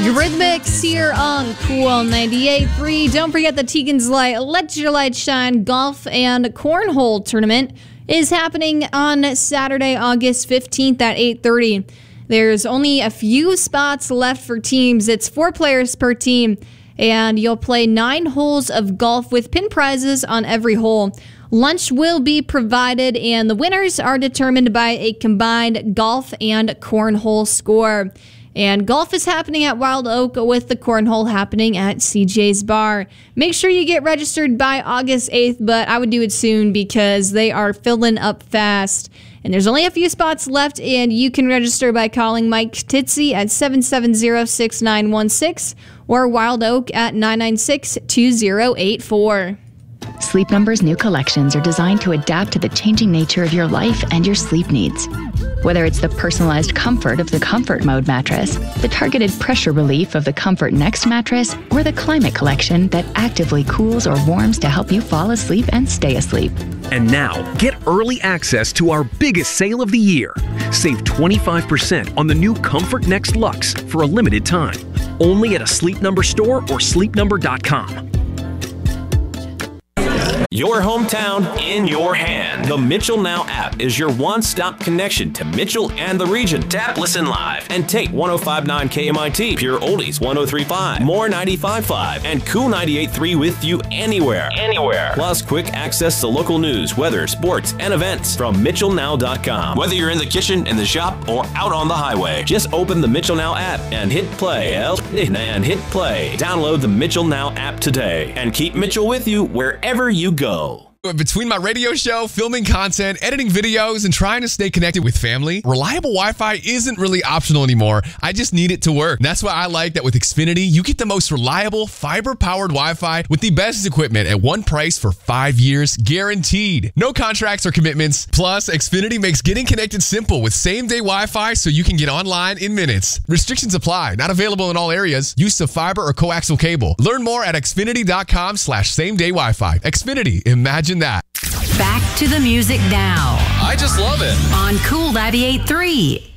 Eurythmics here on Cool 98.3. Don't forget the Tegan's Light Let Your Light Shine Golf and Cornhole Tournament is happening on Saturday, August 15th at 8:30. There's only a few spots left for teams. It's 4 players per team, and you'll play 9 holes of golf with pin prizes on every hole. Lunch will be provided, and the winners are determined by a combined golf and cornhole score. And golf is happening at Wild Oak with the cornhole happening at CJ's Bar. Make sure you get registered by August 8th, but I would do it soon because they are filling up fast. And there's only a few spots left, and you can register by calling Mike Titzi at 770-6916 or Wild Oak at 996-2084. Sleep Number's new collections are designed to adapt to the changing nature of your life and your sleep needs. Whether it's the personalized comfort of the Comfort Mode mattress, the targeted pressure relief of the Comfort Next mattress, or the Climate Collection that actively cools or warms to help you fall asleep and stay asleep. And now, get early access to our biggest sale of the year. Save 25% on the new Comfort Next Luxe for a limited time. Only at a Sleep Number store or sleepnumber.com. Your hometown in your hand. The Mitchell Now app is your one-stop connection to Mitchell and the region. Tap, listen live, and take 105.9 KMIT, Pure Oldies 103.5, More 95.5, and Cool 98.3 with you anywhere. Plus, quick access to local news, weather, sports, and events from MitchellNow.com. Whether you're in the kitchen, in the shop, or out on the highway, just open the Mitchell Now app and hit play. Download the Mitchell Now app today and keep Mitchell with you wherever you go. Between my radio show, filming content, editing videos, and trying to stay connected with family, reliable Wi-Fi isn't really optional anymore. I just need it to work. That's why I like that with Xfinity, you get the most reliable, fiber-powered Wi-Fi with the best equipment at one price for 5 years, guaranteed. No contracts or commitments. Plus, Xfinity makes getting connected simple with same-day Wi-Fi so you can get online in minutes. Restrictions apply. Not available in all areas. Use of fiber or coaxial cable. Learn more at xfinity.com/same-day Wi-Fi. Xfinity. Imagine that. Back to the music now. I just love it. On Cool 98.3.